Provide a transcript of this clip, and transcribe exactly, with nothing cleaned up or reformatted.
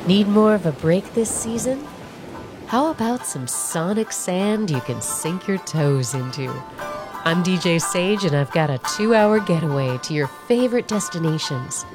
Need more of a break this season? How about some sonic sand you can sink your toes into? I'm D J Sage, and I've got a two-hour getaway to your favorite destinations